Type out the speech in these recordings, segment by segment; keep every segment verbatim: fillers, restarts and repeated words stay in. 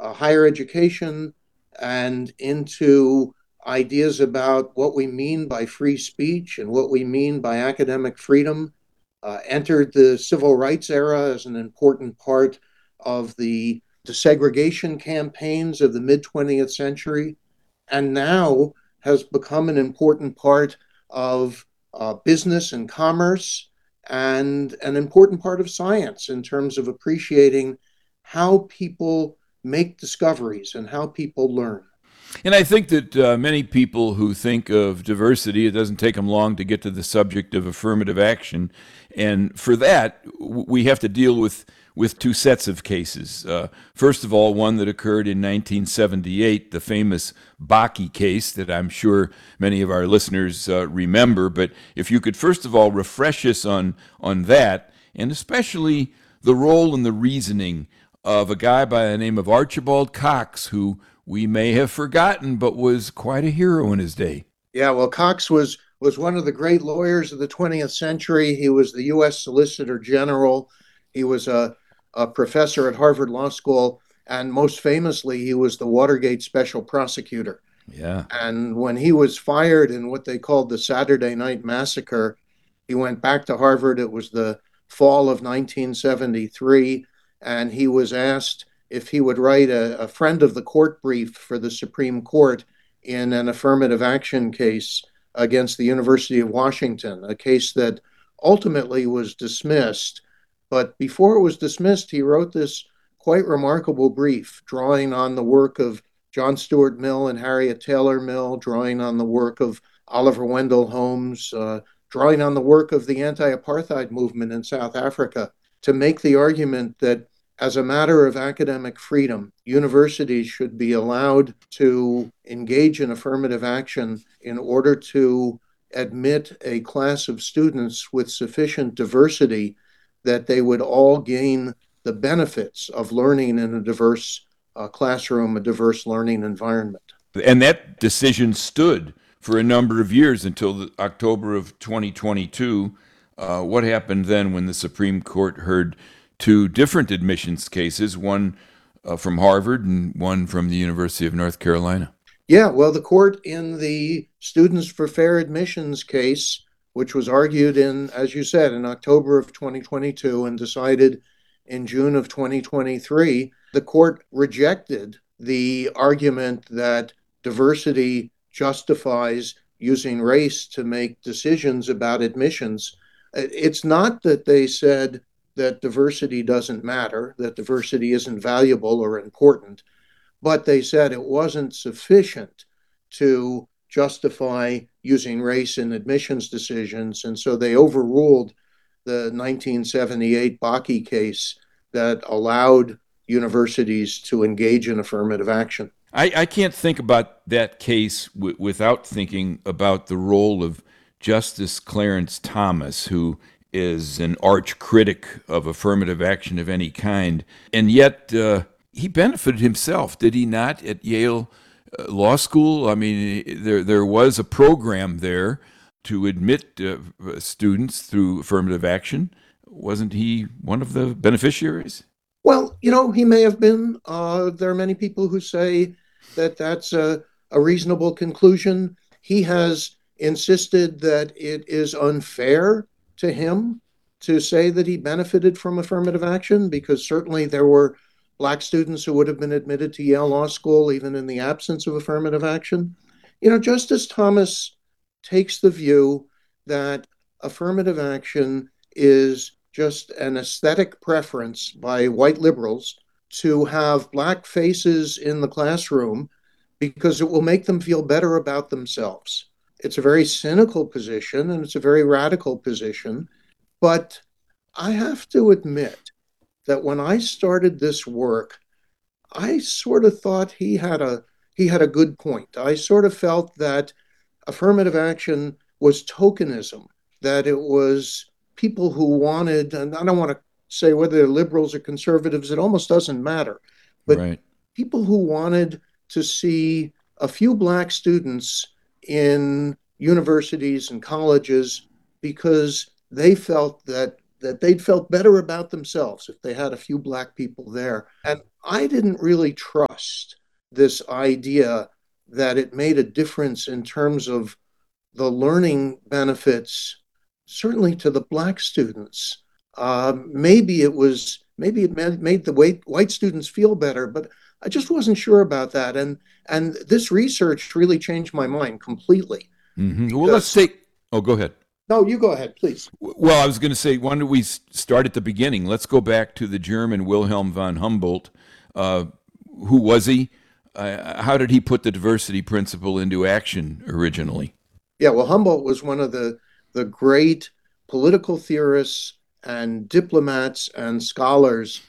uh, higher education and into ideas about what we mean by free speech and what we mean by academic freedom, uh, entered the civil rights era as an important part of the desegregation campaigns of the mid twentieth century, and now has become an important part of uh, business and commerce and an important part of science in terms of appreciating how people make discoveries and how people learn. And I think that uh, many people who think of diversity, it doesn't take them long to get to the subject of affirmative action. And for that, we have to deal with, with two sets of cases. Uh, first of all, one that occurred in nineteen seventy-eight, the famous Bakke case that I'm sure many of our listeners uh, remember. But if you could first of all refresh us on, on that, and especially the role and the reasoning of a guy by the name of Archibald Cox, who we may have forgotten, but was quite a hero in his day. Yeah, well, Cox was was one of the great lawyers of the twentieth century. He was the U S Solicitor General. He was a, a professor at Harvard Law School, and most famously, he was the Watergate Special Prosecutor. Yeah. And when he was fired in what they called the Saturday Night Massacre, he went back to Harvard. It was the fall of nineteen seventy-three, and he was asked if he would write a, a friend of the court brief for the Supreme Court in an affirmative action case against the University of Washington, a case that ultimately was dismissed. But before it was dismissed, he wrote this quite remarkable brief, drawing on the work of John Stuart Mill and Harriet Taylor Mill, drawing on the work of Oliver Wendell Holmes, uh, drawing on the work of the anti-apartheid movement in South Africa, to make the argument that as a matter of academic freedom, universities should be allowed to engage in affirmative action in order to admit a class of students with sufficient diversity that they would all gain the benefits of learning in a diverse uh, classroom, a diverse learning environment. And that decision stood for a number of years until the October of twenty twenty-two. Uh, what happened then when the Supreme Court heard two different admissions cases, one uh, from Harvard and one from the University of North Carolina? Yeah, well, the court in the Students for Fair Admissions case, which was argued in, as you said, in October of twenty twenty-two and decided in June of twenty twenty-three, the court rejected the argument that diversity justifies using race to make decisions about admissions. It's not that they said that diversity doesn't matter, that diversity isn't valuable or important, but they said it wasn't sufficient to justify using race in admissions decisions. And so they overruled the nineteen seventy-eight Bakke case that allowed universities to engage in affirmative action. I, I can't think about that case w- without thinking about the role of Justice Clarence Thomas, who is an arch critic of affirmative action of any kind. And yet, uh, he benefited himself, did he not, at Yale uh, Law School? I mean, there, there was a program there to admit uh, students through affirmative action. Wasn't he one of the beneficiaries? Well, you know, he may have been. Uh, there are many people who say that that's a, a reasonable conclusion. He has insisted that it is unfair to him to say that he benefited from affirmative action, because certainly there were Black students who would have been admitted to Yale Law School even in the absence of affirmative action. You know, Justice Thomas takes the view that affirmative action is just an aesthetic preference by white liberals to have Black faces in the classroom because it will make them feel better about themselves. It's a very cynical position and it's a very radical position. But I have to admit that when I started this work, I sort of thought he had a he had a good point. I sort of felt that affirmative action was tokenism, that it was people who wanted, and I don't want to say whether they're liberals or conservatives, it almost doesn't matter, but Right. people who wanted to see a few Black students in universities and colleges because they felt that that they'd felt better about themselves if they had a few Black people there. And I didn't really trust this idea that it made a difference in terms of the learning benefits, certainly to the Black students. Uh, maybe it was, maybe it made, made the white, white students feel better, but I just wasn't sure about that. And and this research really changed my mind completely. Hmm. Well, let's Because take. Oh, go ahead. no, you go ahead, please. Well, I was going to say, why don't we s- start at the beginning? Let's go back to the German Wilhelm von Humboldt. Uh, who was he? Uh, how did he put the diversity principle into action originally? Yeah, well, Humboldt was one of the the great political theorists and diplomats and scholars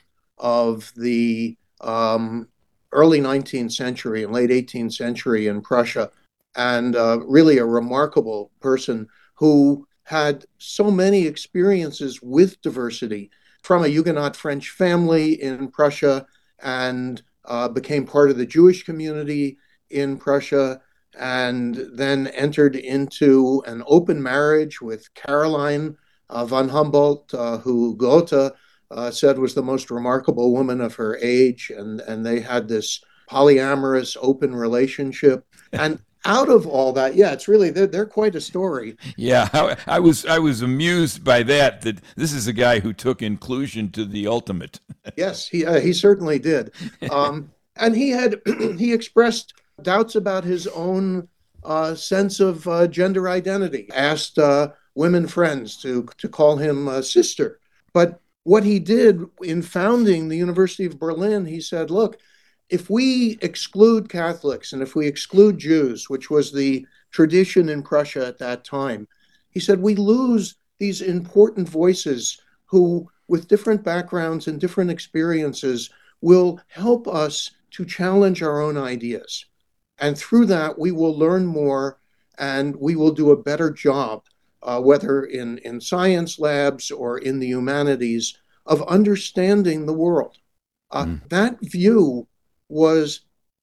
of the um, early nineteenth century and late eighteenth century in Prussia, and uh, really a remarkable person who had so many experiences with diversity from a Huguenot French family in Prussia and uh, became part of the Jewish community in Prussia and then entered into an open marriage with Caroline uh, von Humboldt, uh, who Goethe uh, said was the most remarkable woman of her age. And, and they had this polyamorous, open relationship. And out of all that, yeah, it's really, they're, they're quite a story. Yeah, I, I was I was amused by that. That this is a guy who took inclusion to the ultimate. Yes, he, uh, he certainly did. Um, and he had, he expressed doubts about his own uh, sense of uh, gender identity, asked uh, women friends to, to call him uh, sister. But what he did in founding the University of Berlin, he said, look, if we exclude Catholics and if we exclude Jews, which was the tradition in Prussia at that time, he said, we lose these important voices who, with different backgrounds and different experiences, will help us to challenge our own ideas. And through that, we will learn more and we will do a better job, uh, whether in, in science labs or in the humanities, of understanding the world. Uh, Mm. that view was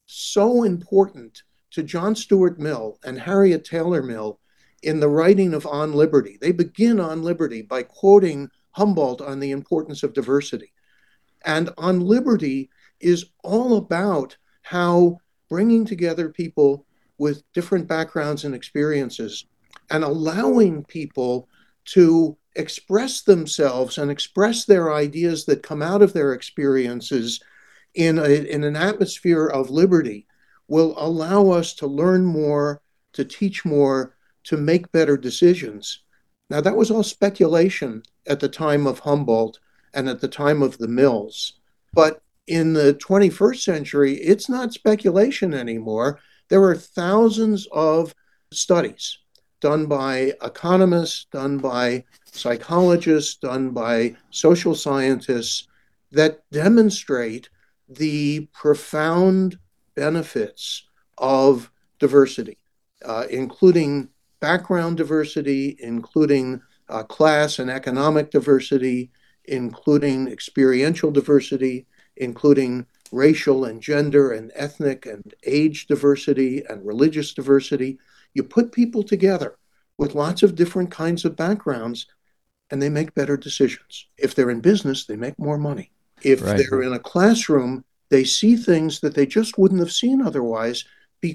so important to John Stuart Mill and Harriet Taylor Mill in the writing of On Liberty. They begin On Liberty by quoting Humboldt on the importance of diversity. And On Liberty is all about how bringing together people with different backgrounds and experiences and allowing people to express themselves and express their ideas that come out of their experiences in, a, in an atmosphere of liberty will allow us to learn more, to teach more, to make better decisions. Now, that was all speculation at the time of Humboldt and at the time of the Mills. But in the twenty-first century, it's not speculation anymore. There are thousands of studies done by economists, done by psychologists, done by social scientists that demonstrate the profound benefits of diversity, uh, including background diversity, including uh, class and economic diversity, including experiential diversity, including racial and gender and ethnic and age diversity and religious diversity. You put people together with lots of different kinds of backgrounds and they make better decisions. If they're in business, they make more money. If Right. they're in a classroom, they see things that they just wouldn't have seen otherwise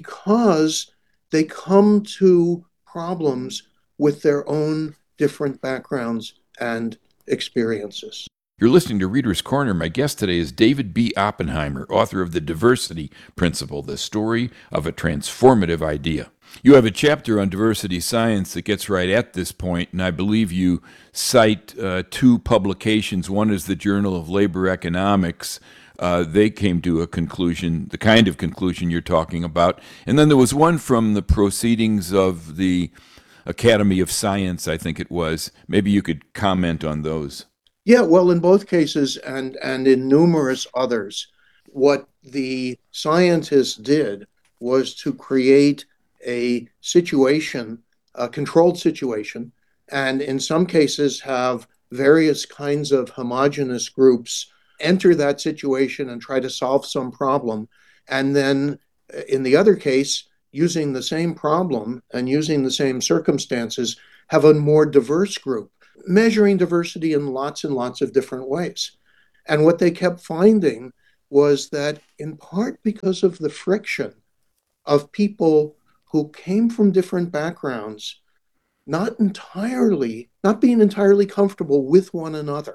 because they come to problems with their own different backgrounds and experiences. You're listening to Reader's Corner. My guest today is David B. Oppenheimer, author of The Diversity Principle, the story of a transformative idea. You have a chapter on diversity science that gets right at this point, and I believe you cite uh, two publications. One is the Journal of Labor Economics. Uh, they came to a conclusion, the kind of conclusion you're talking about. And then there was one from the Proceedings of the Academy of Science, I think it was. Maybe you could comment on those. Yeah, well, in both cases and, and in numerous others, what the scientists did was to create a situation, a controlled situation, and in some cases have various kinds of homogenous groups enter that situation and try to solve some problem. And then uh, in the other case, using the same problem and using the same circumstances, have a more diverse group, measuring diversity in lots and lots of different ways. And what they kept finding was that in part because of the friction of people who came from different backgrounds, not entirely, not being entirely comfortable with one another,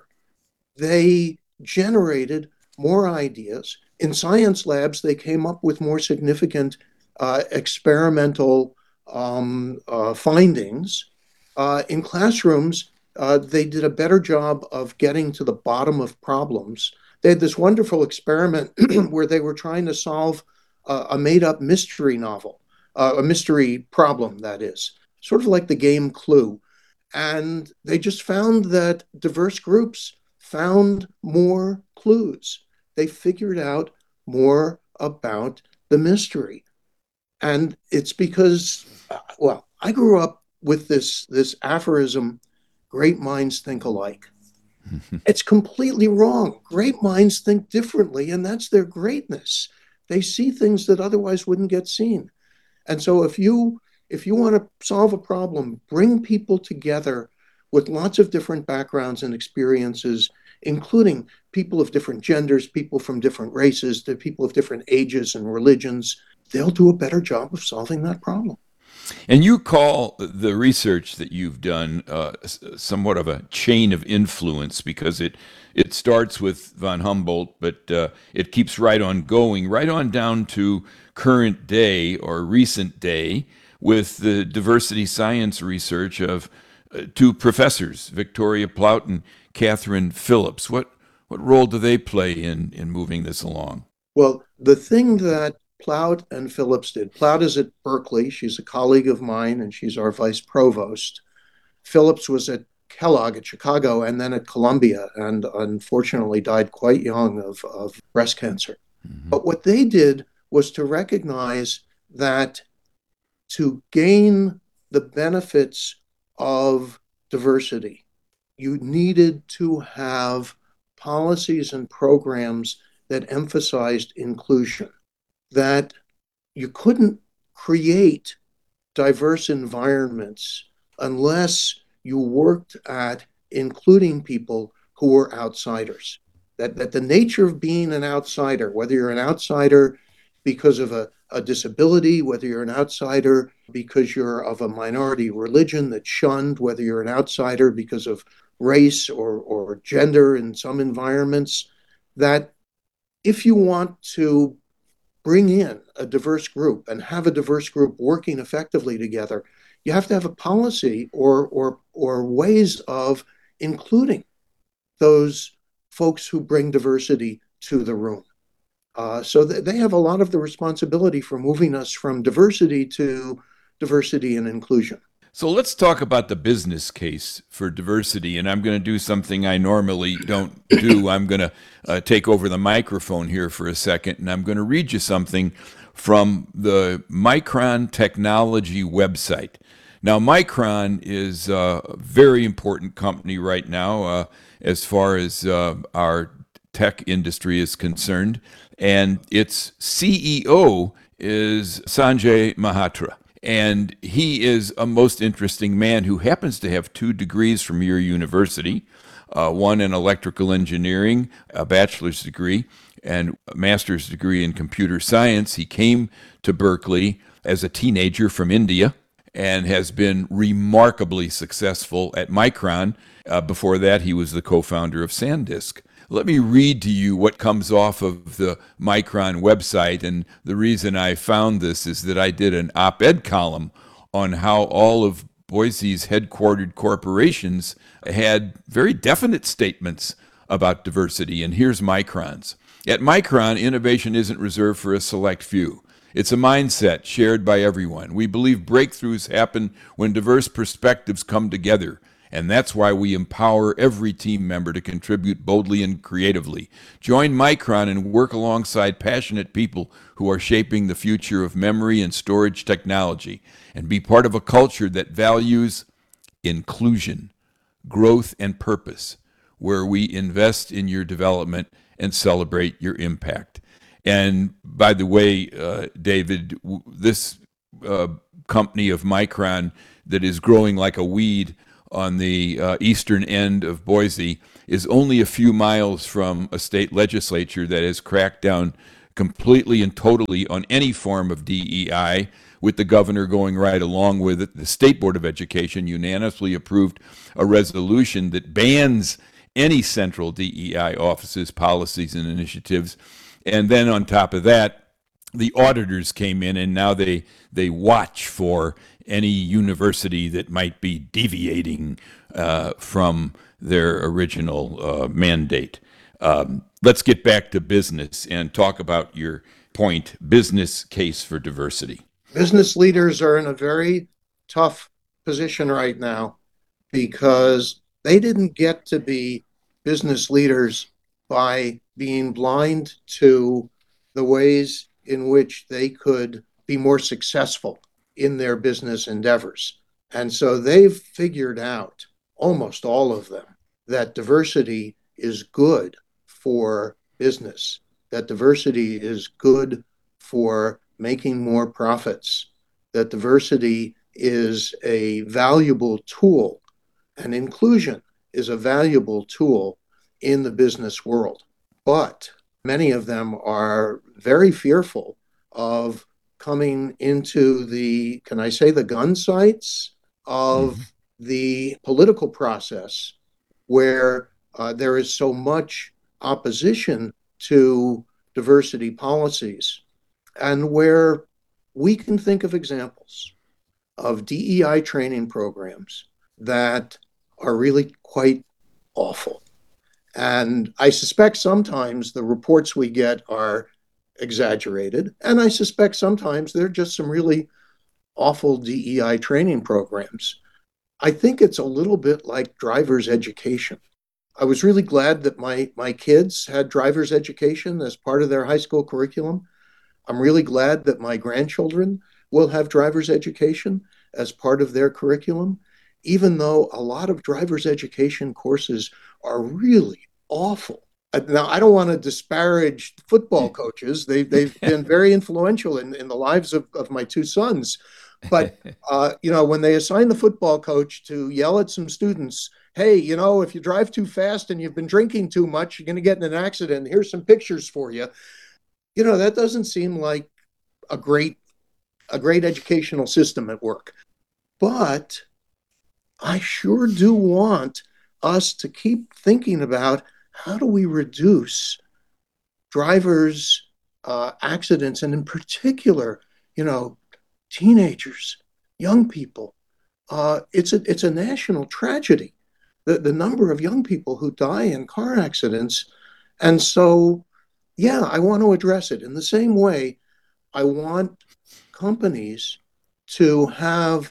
they generated more ideas. In science labs, they came up with more significant uh, experimental um, uh, findings. Uh, in classrooms, uh, they did a better job of getting to the bottom of problems. They had this wonderful experiment where they were trying to solve uh, a made up mystery novel, uh, a mystery problem, that is, sort of like the game Clue. And they just found that diverse groups found more clues. They figured out more about the mystery. And it's because, uh, well, I grew up with this, this aphorism, great minds think alike. It's completely wrong. Great minds think differently, and that's their greatness. They see things that otherwise wouldn't get seen. And so if you if you want to solve a problem, bring people together with lots of different backgrounds and experiences, including people of different genders, people from different races, the people of different ages and religions. They'll do a better job of solving that problem. And you call the research that you've done uh, somewhat of a chain of influence because it it starts with von Humboldt, but uh, it keeps right on going, right on down to current day or recent day with the diversity science research of uh, two professors, Victoria Plaut and Catherine Phillips. What what role do they play in in moving this along? Well, the thing that Plaut and Phillips did, Plaut is at Berkeley. She's a colleague of mine, and she's our vice provost. Phillips was at Kellogg at Chicago and then at Columbia, and unfortunately died quite young of, of breast cancer. Mm-hmm. But what they did was to recognize that to gain the benefits of diversity, you needed to have policies and programs that emphasized inclusion, that you couldn't create diverse environments unless you worked at including people who were outsiders. That, that the nature of being an outsider, whether you're an outsider because of a, a disability, whether you're an outsider because you're of a minority religion that's shunned, whether you're an outsider because of race or, or gender in some environments, that if you want to bring in a diverse group and have a diverse group working effectively together, you have to have a policy or or or ways of including those folks who bring diversity to the room. Uh, so th- they have a lot of the responsibility for moving us from diversity to diversity and inclusion. So let's talk about the business case for diversity. And I'm going to do something I normally don't do. I'm going to uh, take over the microphone here for a second, and I'm going to read you something from the Micron Technology website. Now, Micron is a very important company right now uh, as far as uh, our tech industry is concerned. And its C E O is Sanjay Mehrotra. And he is a most interesting man who happens to have two degrees from your university, uh, one in electrical engineering, a bachelor's degree, and a master's degree in computer science. He came to Berkeley as a teenager from India and has been remarkably successful at Micron. Uh, before that, he was the co-founder of SanDisk. Let me read to you what comes off of the Micron website, and the reason I found this is that I did an op-ed column on how all of Boise's headquartered corporations had very definite statements about diversity, and here's Micron's. At Micron, innovation isn't reserved for a select few. It's a mindset shared by everyone. We believe breakthroughs happen when diverse perspectives come together. And that's why we empower every team member to contribute boldly and creatively. Join Micron and work alongside passionate people who are shaping the future of memory and storage technology, and be part of a culture that values inclusion, growth, and purpose, where we invest in your development and celebrate your impact. And by the way, uh, David, this uh, company of Micron that is growing like a weed on the uh, eastern end of Boise is only a few miles from a state legislature that has cracked down completely and totally on any form of D E I, with the governor going right along with it. The State Board of Education unanimously approved a resolution that bans any central D E I offices, policies, and initiatives. And then on top of that, the auditors came in, and now they they watch for any university that might be deviating uh, from their original uh, mandate. Um, let's get back to business and talk about your point, business case for diversity. Business leaders are in a very tough position right now because they didn't get to be business leaders by being blind to the ways in which they could be more successful in their business endeavors. And so they've figured out, almost all of them, that diversity is good for business, that diversity is good for making more profits, that diversity is a valuable tool, and inclusion is a valuable tool in the business world. But many of them are very fearful of coming into the, can I say, the gun sights of mm-hmm. the political process, where uh, there is so much opposition to diversity policies, and where we can think of examples of D E I training programs that are really quite awful. And I suspect sometimes the reports we get are exaggerated, and I suspect sometimes they're just some really awful D E I training programs. I think it's a little bit like driver's education. I was really glad that my, my kids had driver's education as part of their high school curriculum. I'm really glad that my grandchildren will have driver's education as part of their curriculum, even though a lot of driver's education courses are really awful. Now, I don't want to disparage football coaches. They, they've been very influential in, in the lives of, of my two sons. But, uh, you know, when they assign the football coach to yell at some students, hey, you know, if you drive too fast and you've been drinking too much, you're going to get in an accident. Here's some pictures for you. You know, that doesn't seem like a great, a great educational system at work. But I sure do want us to keep thinking about, how do we reduce drivers' uh, accidents, and in particular, you know, teenagers, young people. Uh, it's a it's a national tragedy, the the number of young people who die in car accidents, and so, yeah, I want to address it in the same way. I want companies to have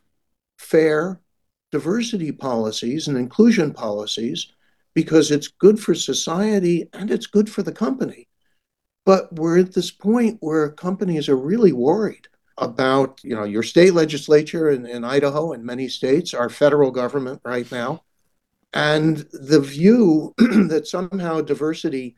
fair diversity policies and inclusion policies, because it's good for society and it's good for the company. But we're at this point where companies are really worried about, you know, your state legislature in, in Idaho and many states, our federal government right now, and the view that somehow diversity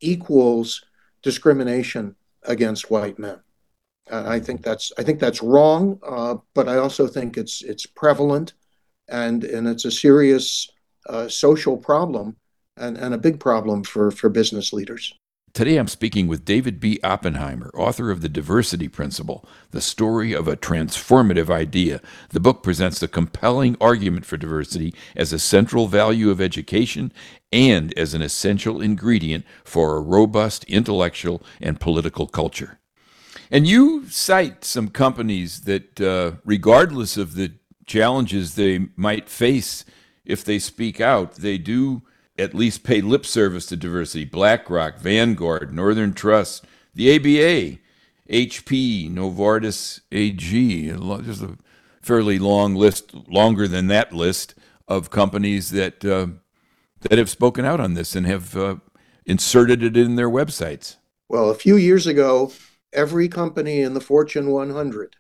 equals discrimination against white men. Uh, I think that's I think that's wrong, uh, but I also think it's it's prevalent, and and it's a serious uh, social problem, and, and a big problem for, for business leaders. Today I'm speaking with David B. Oppenheimer, author of The Diversity Principle, the story of a transformative idea. The book presents a compelling argument for diversity as a central value of education and as an essential ingredient for a robust intellectual and political culture. And you cite some companies that, uh, regardless of the challenges they might face if they speak out, they do at least pay lip service to diversity. BlackRock, Vanguard, Northern Trust, the A B A, H P, Novartis A G. There's a fairly long list, longer than that list, of companies that uh, that have spoken out on this and have uh, inserted it in their websites. Well, a few years ago, every company in the Fortune one hundred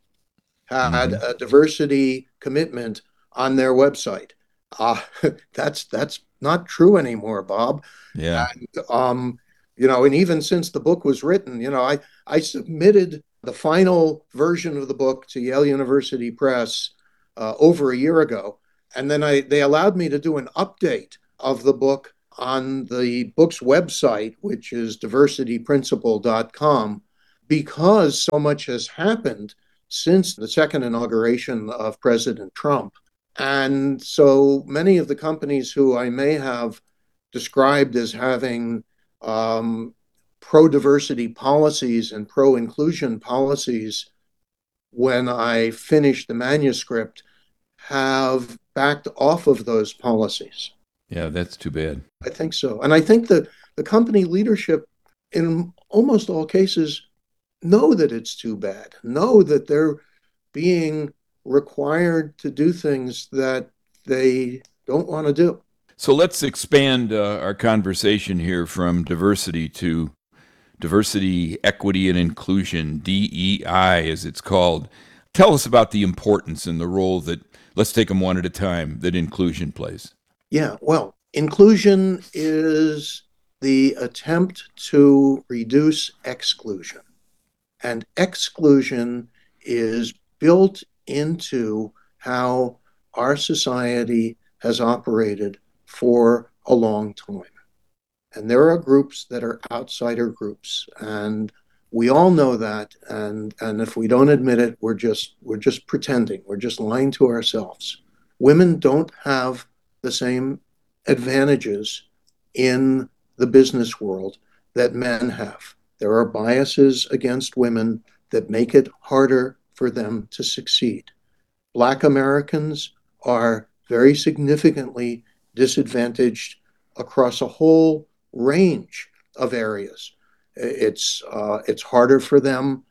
had mm-hmm. a diversity commitment on their website. Uh, that's that's not true anymore, Bob. Yeah. And, um, you know, and even since the book was written, you know, I, I submitted the final version of the book to Yale University Press uh, over a year ago. And then I they allowed me to do an update of the book on the book's website, which is diversity principle dot com, because so much has happened since the second inauguration of President Trump. And so many of the companies who I may have described as having um, pro diversity policies and pro inclusion policies when I finished the manuscript have backed off of those policies. Yeah, that's too bad. I think so. And I think that the company leadership, in almost all cases, know that it's too bad, know that they're being required to do things that they don't want to do. So let's expand uh, our conversation here from diversity to diversity, equity, and inclusion, D E I as it's called. Tell us about the importance and the role that, let's take them one at a time, that inclusion plays. Yeah, well, inclusion is the attempt to reduce exclusion. And exclusion is built into how our society has operated for a long time. And there are groups that are outsider groups, and we all know that. And, and if we don't admit it, we're just we're just pretending. We're just lying to ourselves. Women don't have the same advantages in the business world that men have. There are biases against women that make it harder for them to succeed. Black Americans are very significantly disadvantaged across a whole range of areas. It's uh, it's harder for them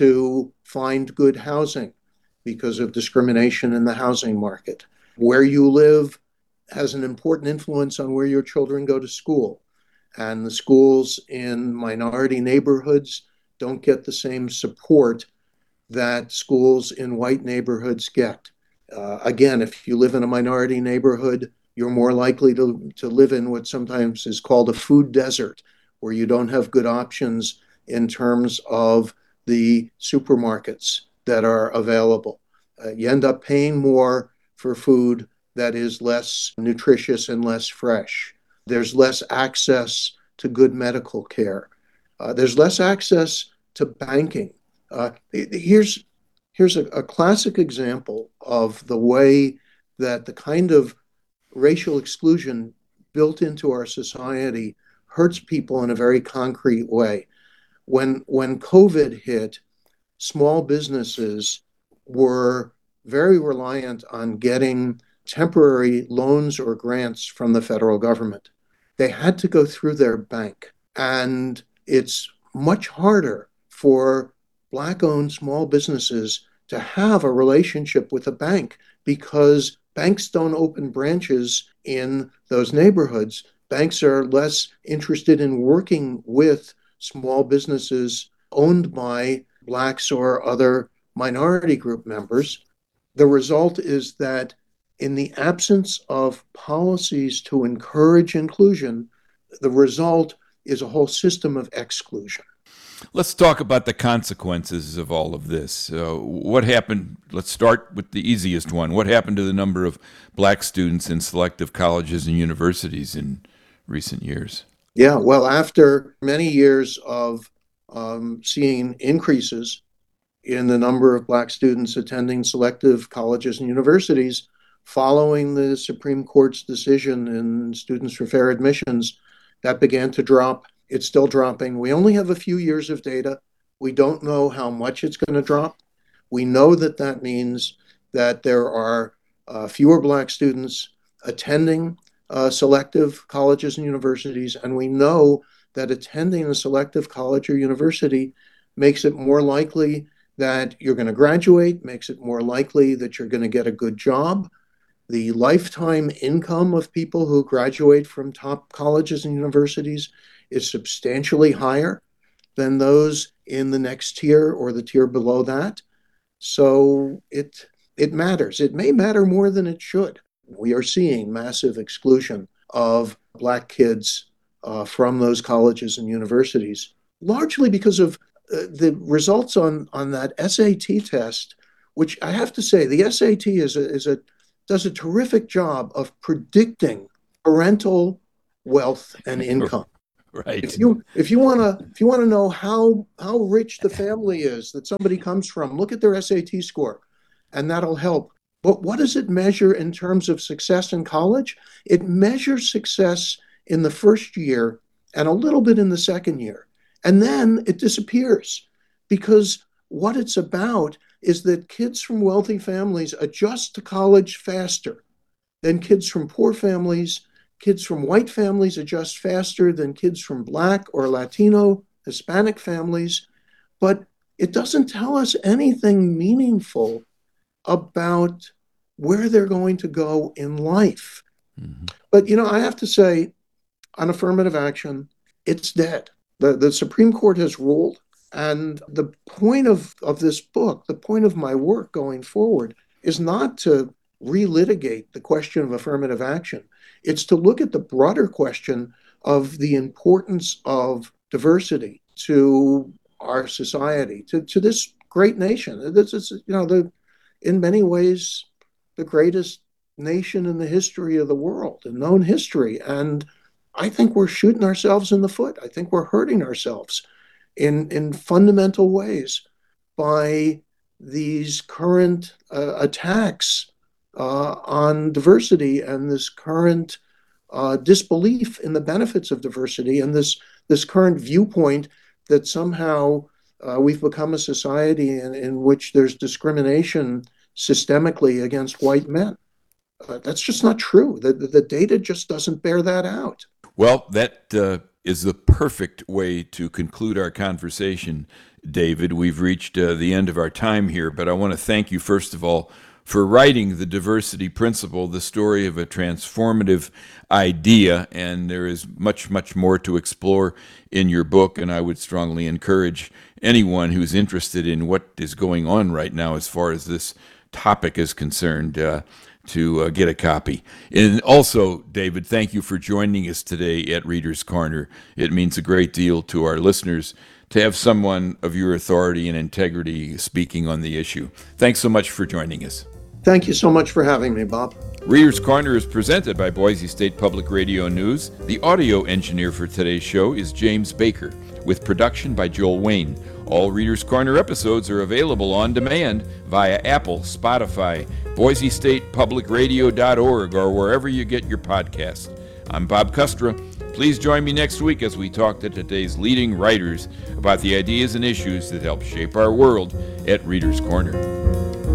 to find good housing because of discrimination in the housing market. Where you live has an important influence on where your children go to school. And the schools in minority neighborhoods don't get the same support that schools in white neighborhoods get. Uh, again, if you live in a minority neighborhood, you're more likely to, to live in what sometimes is called a food desert, where you don't have good options in terms of the supermarkets that are available. Uh, you end up paying more for food that is less nutritious and less fresh. There's less access to good medical care. Uh, there's less access to banking. Uh, here's here's a, a classic example of the way that the kind of racial exclusion built into our society hurts people in a very concrete way. When when COVID hit, small businesses were very reliant on getting temporary loans or grants from the federal government. They had to go through their bank. And it's much harder for Black-owned small businesses to have a relationship with a bank because banks don't open branches in those neighborhoods. Banks are less interested in working with small businesses owned by Blacks or other minority group members. The result is that in the absence of policies to encourage inclusion, the result is a whole system of exclusion. Let's talk about the consequences of all of this. Uh, what happened? Let's start with the easiest one. What happened to the number of Black students in selective colleges and universities in recent years? Yeah, well, after many years of um, seeing increases in the number of Black students attending selective colleges and universities, following the Supreme Court's decision in Students for Fair Admissions, that began to drop. It's still dropping. We only have a few years of data. We don't know how much it's going to drop. We know that that means that there are uh, fewer Black students attending uh, selective colleges and universities, and we know that attending a selective college or university makes it more likely that you're going to graduate, makes it more likely that you're going to get a good job. The lifetime income of people who graduate from top colleges and universities is substantially higher than those in the next tier or the tier below that. So it it matters. It may matter more than it should. We are seeing massive exclusion of Black kids uh, from those colleges and universities, largely because of uh, the results on, on that S A T test, which I have to say, the S A T is a, is a does a terrific job of predicting parental wealth and income. Right. If you if you want to if you want to know how how rich the family is that somebody comes from, look at their S A T score, and that'll help. But what does it measure in terms of success in college? It measures success in the first year and a little bit in the second year. And then it disappears, because what it's about is that kids from wealthy families adjust to college faster than kids from poor families. Kids from white families adjust faster than kids from Black or Latino, Hispanic families. But it doesn't tell us anything meaningful about where they're going to go in life. Mm-hmm. But, you know, I have to say, on affirmative action, it's dead. The, the Supreme Court has ruled. And the point of, of this book, the point of my work going forward, is not to relitigate the question of affirmative action. It's to look at the broader question of the importance of diversity to our society, to, to this great nation. This is, you know, the in many ways, the greatest nation in the history of the world, in known history. And I think we're shooting ourselves in the foot. I think we're hurting ourselves in, in fundamental ways by these current uh, attacks uh, on diversity, and this current uh, disbelief in the benefits of diversity, and this, this current viewpoint that somehow Uh, we've become a society in, in which there's discrimination systemically against white men. Uh, that's just not true. The, the, the data just doesn't bear that out. Well, that uh, is the perfect way to conclude our conversation, David. We've reached uh, the end of our time here, but I want to thank you, first of all, for writing The Diversity Principle, the story of a transformative idea. And there is much, much more to explore in your book, and I would strongly encourage anyone who's interested in what is going on right now as far as this topic is concerned uh, to uh, get a copy. And also, David, thank you for joining us today at Reader's Corner. It means a great deal to our listeners to have someone of your authority and integrity speaking on the issue. Thanks so much for joining us. Thank you so much for having me, Bob. Reader's Corner is presented by Boise State Public Radio News. The audio engineer for today's show is James Baker, with production by Joel Wayne. All Reader's Corner episodes are available on demand via Apple, Spotify, Boise State Public Radio dot org, or wherever you get your podcasts. I'm Bob Kustra. Please join me next week as we talk to today's leading writers about the ideas and issues that help shape our world at Reader's Corner.